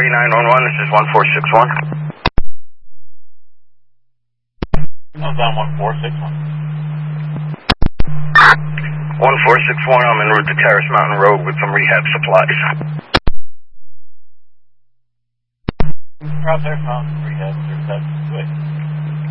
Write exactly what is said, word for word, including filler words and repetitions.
Security nine one one, this is one four six one. I'm down one four six one. one four six one, I'm en route to Terrace Mountain Road with some rehab supplies. Route Terrace Mountain Rehab,